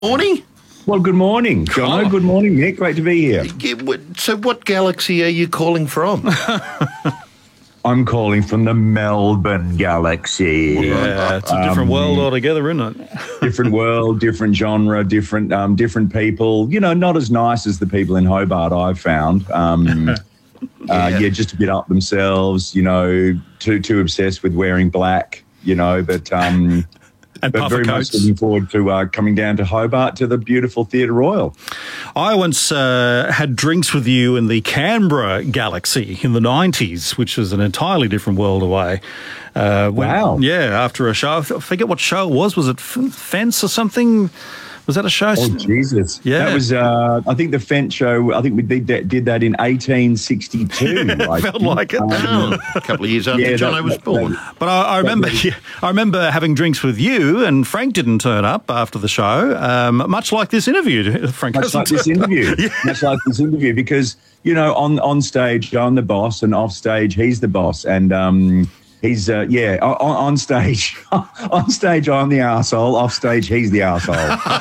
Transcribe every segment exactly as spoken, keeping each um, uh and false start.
Morning. Well, good morning, Jono. Oh. Good morning, Nick. Great to be here. Yeah, what- So what galaxy are you calling from? I'm calling from the Melbourne galaxy. Yeah, it's a different Um, world altogether, isn't it? Different world, different genre, different um, different people. You know, not as nice as the people in Hobart, I've found. Um, uh, yeah, just a bit up themselves. You know, too too obsessed with wearing black. You know, but um, And but puffer very coats. much looking forward to uh, coming down to Hobart to the beautiful Theatre Royal. I once uh, had drinks with you in the Canberra galaxy in the nineties, which was an entirely different world away. Uh, when- Wow. Yeah, after a show. I forget what show it was. Was it F- Fence or something? Was that a show? Oh, Jesus. Yeah. That was, uh, I think the Fent show, I think we did that, did that in eighteen sixty-two. I Felt think. like it. Oh, a couple of years after Yeah, Jono that- was that- born. But I, I remember, I remember having drinks with you, and Frank didn't turn up after the show. Um, much like this interview, Frank. Much hasn't like this turned up. interview. Much like this interview, because, you know, on, on stage, I'm the boss, and off stage, he's the boss. And, um, He's, uh, yeah, on, on stage, on stage, I'm the arsehole. Off stage, he's the arsehole.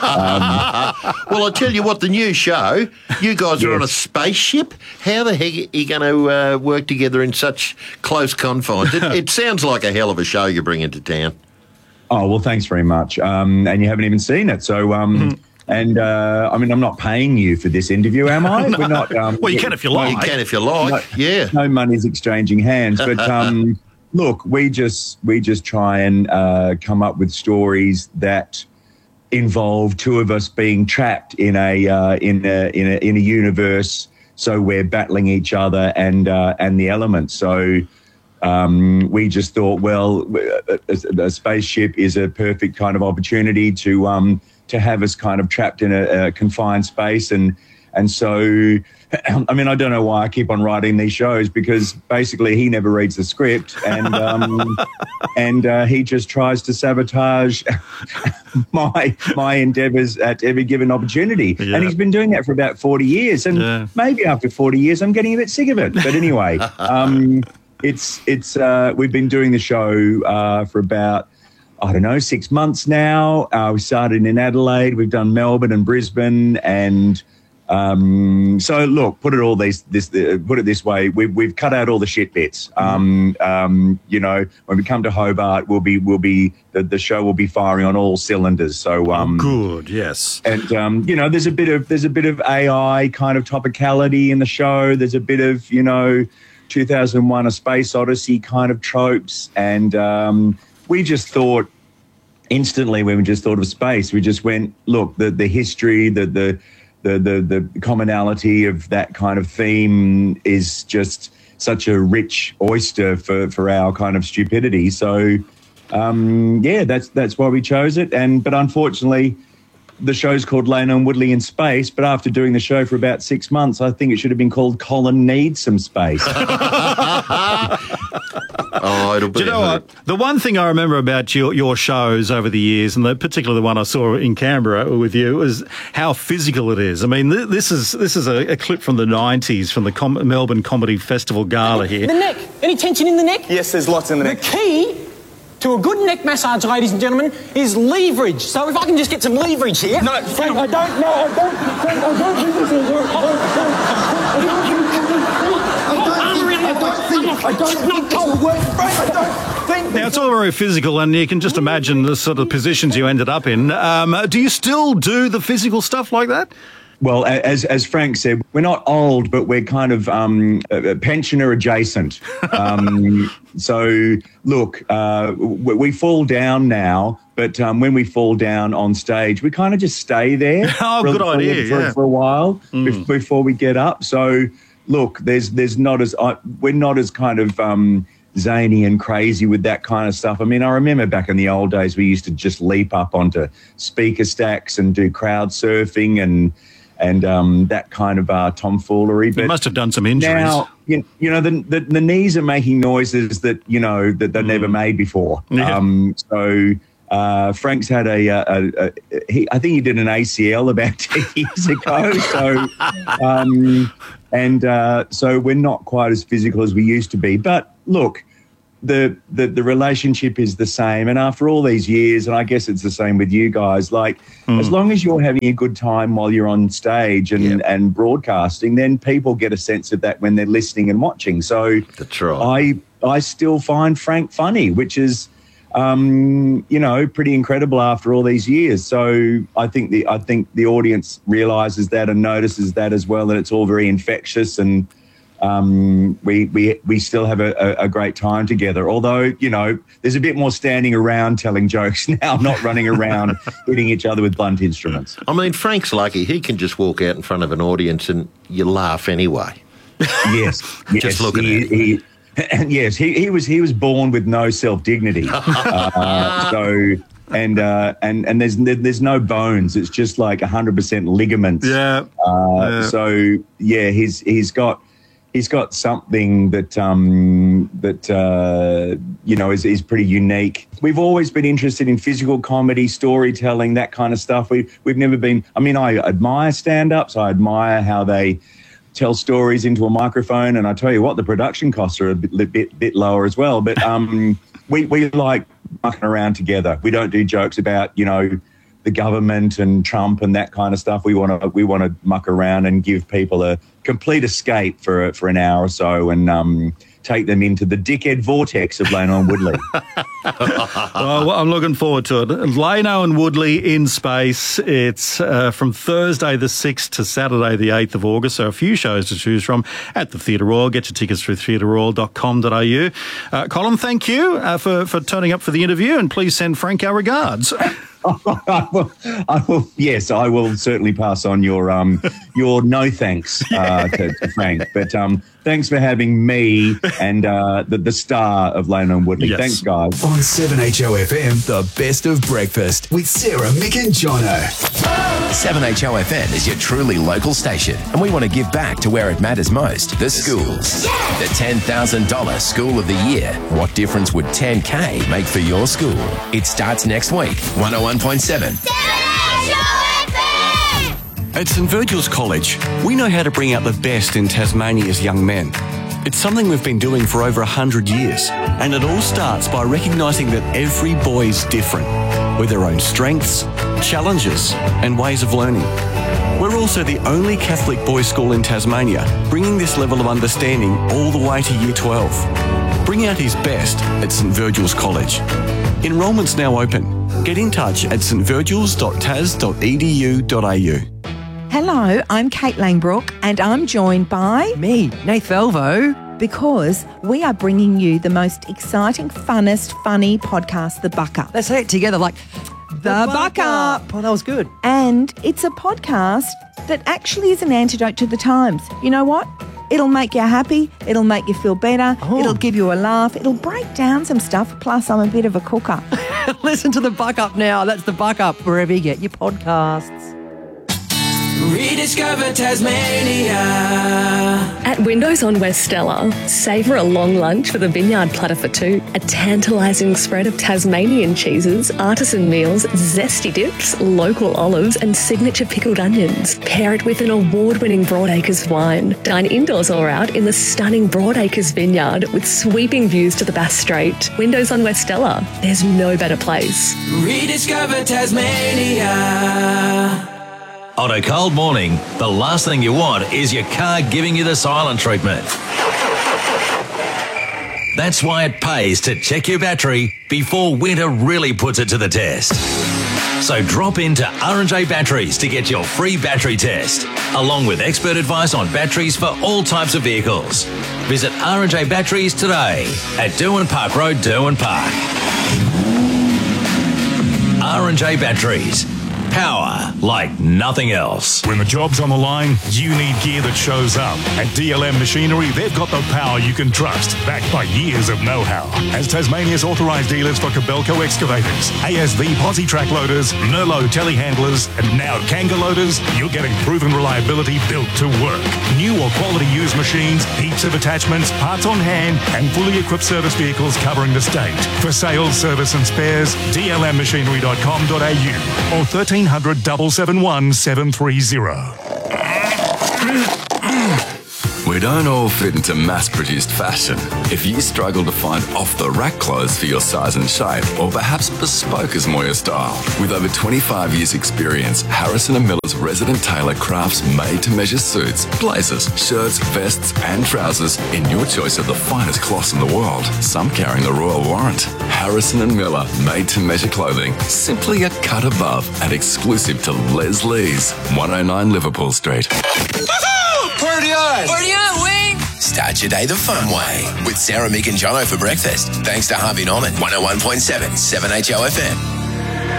Um, Well, I tell you what, the new show, you guys are on a Yes. spaceship. How the heck are you going to uh, work together in such close confines? It, it sounds like a hell of a show you bring into town. oh, well, thanks very much. Um, and you haven't even seen it. So, um, Mm-hmm. and, uh, I mean, I'm not paying you for this interview, am I? We're not. Um, Well, you can if you You like. can if you like, yeah. no money's exchanging hands. But um, look, we just we just try and uh, come up with stories that involve two of us being trapped in a uh, in a in a in a universe. So we're battling each other and uh, and the elements. So. Um, we just thought, well, a, a, a spaceship is a perfect kind of opportunity to um, to have us kind of trapped in a, a confined space, and and so, I mean, I don't know why I keep on writing these shows, because basically he never reads the script, and um, and uh, he just tries to sabotage my my endeavours at every given opportunity, Yeah. and he's been doing that for about forty years, and Yeah. maybe after forty years, I'm getting a bit sick of it. But anyway. Um, It's it's uh, we've been doing the show uh, for about I don't know six months now. Uh, we started in Adelaide. We've done Melbourne and Brisbane, and um, so look, put it all these this uh, put it this way: we've we've cut out all the shit bits. Um, um, you know, when we come to Hobart, we'll be we'll be the, the show will be firing on all cylinders. So um, Good, yes. and um, you know, there's a bit of there's a bit of A I kind of topicality in the show. There's a bit of you know. two thousand one A Space Odyssey kind of tropes, and um, we just thought instantly when we just thought of space, we just went, look, the the history, the the the the, the commonality of that kind of theme is just such a rich oyster for for our kind of stupidity. So um, yeah, that's that's why we chose it. And but unfortunately, the show's called Lane and Woodley in Space, but after doing the show for about six months, I think it should have been called Colin Needs Some Space. Oh, it'll be. Do you know what? The one thing I remember about your, your shows over the years, and the, particularly the one I saw in Canberra with you, is how physical it is. I mean, th- this is this is a, a clip from the nineties from the Com- Melbourne Comedy Festival Gala here. The neck. Any tension in the neck? Yes, there's lots in the The neck. key to a good neck massage, ladies and gentlemen, is leverage. So if I can just get some leverage here. No, Frank, I don't. No, I don't. Frank, I don't think this will work. I don't. I don't think I don't think this will work. Frank, I don't think. Now, it's all very physical, and you can just imagine the sort of positions you ended up in. Um, do you still do the physical stuff like that? Well, a- as as Frank said, we're not old, but we're kind of um, uh, pensioner adjacent. Um, so, look, uh, we, we fall down now, but um, when we fall down on stage, we kind of just stay there. Oh, for, good for- idea, For, yeah. for a while bef- before we get up. So, look, there's there's not as uh, we're not as kind of um, zany and crazy with that kind of stuff. I mean, I remember back in the old days, we used to just leap up onto speaker stacks and do crowd surfing and. and um, that kind of uh, tomfoolery. You But must have done some injuries. now, you, you know, the, the the knees are making noises that, you know, that they've never made before. Yeah. Um, so uh, Frank's had a, a, a, a he, I think he did an A C L about ten years ago. So, um, and uh, so we're not quite as physical as we used to be. But look, the, the the relationship is the same. And after all these years, and I guess it's the same with you guys, like mm. as long as you're having a good time while you're on stage and, yep. and broadcasting, then people get a sense of that when they're listening and watching. So that's right. I I still find Frank funny, which is um, you know, pretty incredible after all these years. So I think the I think the audience realises that and notices that as well, and it's all very infectious, and um, we we we still have a, a, a great time together. Although, you know, there's a bit more standing around telling jokes now, not running around hitting each other with blunt instruments. I mean, Frank's lucky; he can just walk out in front of an audience and you laugh anyway. Yes, yes. Just looking he, at it. He, And yes, he, he was he was born with no self dignity. uh, so and uh, and and there's there's no bones. It's just like a hundred percent ligaments. Yeah. Uh, yeah. So yeah, he's he's got he's got something that um, that uh, you know is is pretty unique. We've always been interested in physical comedy, storytelling, that kind of stuff. We we've never been. I mean, I admire stand-ups. I admire how they tell stories into a microphone, and I tell you what, the production costs are a bit bit, bit lower as well. But um, we we like mucking around together. We don't do jokes about, you know, the government and Trump and that kind of stuff. We want to we want to muck around and give people a complete escape for for an hour or so, and um, take them into the dickhead vortex of Lano and Woodley. Well, I'm looking forward to it. Lano and Woodley in space. It's uh, from Thursday the sixth to Saturday the eighth of August, so a few shows to choose from at the Theatre Royal. Get your tickets through theatre royal dot com dot a u. Uh, Colin, thank you uh, for, for turning up for the interview, and please send Frank our regards. I will, I will, yes, I will certainly pass on your um your no thanks uh, to, to Frank. But um, thanks for having me and uh, the the star of Lano and Woodley. Yes. Thanks, guys. On seven H O F M, the best of breakfast with Sarah, Mick and Jono. seven H O F M is your truly local station, and we want to give back to where it matters most, the schools. Yeah. The ten thousand dollars School of the Year. What difference would ten K make for your school? It starts next week. one oh one point seven. At St Virgil's College, we know how to bring out the best in Tasmania's young men. It's something we've been doing for over one hundred years, and it all starts by recognising that every boy is different, with their own strengths, challenges and ways of learning. We're also the only Catholic boys' school in Tasmania, bringing this level of understanding all the way to Year twelve. Bring out his best at St Virgil's College. Enrolment's now open. Get in touch at s t virgils dot tas dot e d u dot a u. Hello, I'm Kate Langbrook, and I'm joined by... Me, Nath Velvo. Because we are bringing you the most exciting, funnest, funny podcast, The Buck Up. Let's say it together like... The, the Buck, Buck Up. Up. Oh, that was good. And it's a podcast that actually is an antidote to the times. You know what? It'll make you happy. It'll make you feel better. Oh. It'll give you a laugh. It'll break down some stuff. Plus, I'm a bit of a cooker. Listen to The Buck Up now. That's The Buck Up, wherever you get your podcasts. Rediscover Tasmania. At Windows on West Stella, savour a long lunch with a vineyard platter for two, a tantalising spread of Tasmanian cheeses, artisan meals, zesty dips, local olives and signature pickled onions. Pair it with an award-winning Broadacres wine. Dine indoors or out in the stunning Broadacres vineyard with sweeping views to the Bass Strait. Windows on West Stella. There's no better place. Rediscover Tasmania. On a cold morning, the last thing you want is your car giving you the silent treatment. That's why it pays to check your battery before winter really puts it to the test. So drop into R and J Batteries to get your free battery test, along with expert advice on batteries for all types of vehicles. Visit R and J Batteries today at Derwin Park Road, Derwin Park. R and J Batteries. Power like nothing else. When the job's on the line, you need gear that shows up. At D L M Machinery, they've got the power you can trust, backed by years of know-how. As Tasmania's authorised dealers for Kobelco excavators, A S V posi track loaders, Nerlo telehandlers, and now Kanga loaders, you're getting proven reliability built to work. New or quality used machines, heaps of attachments, parts on hand, and fully equipped service vehicles covering the state. For sales, service and spares, d l m machinery dot com dot a u or thirteen hundred, seven seven one, seven three zero. We're We don't all fit into mass-produced fashion. If you struggle to find off-the-rack clothes for your size and shape, or perhaps bespoke is more your style, with over twenty-five years experience, Harrison and Miller's resident tailor crafts made-to-measure suits, blazers, shirts, vests and trousers in your choice of the finest cloths in the world, some carrying the royal warrant. Harrison and Miller made-to-measure clothing, simply a cut above and exclusive to Les Lee's, one oh nine Liverpool Street. Party on! Party on, Wing! Start your day the fun way with Sarah, Mick and Jono for breakfast. Thanks to Harvey Norman, one oh one point seven, seven H O F M.